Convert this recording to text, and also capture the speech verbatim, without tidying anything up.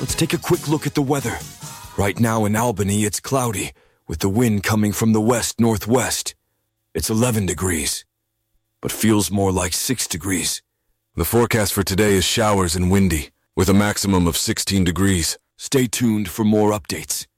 Let's take a quick look at the weather. Right now in Albany, it's cloudy, with the wind coming from the west-northwest. It's eleven degrees, but feels more like six degrees. The forecast for today is showers and windy, with a maximum of sixteen degrees. Stay tuned for more updates.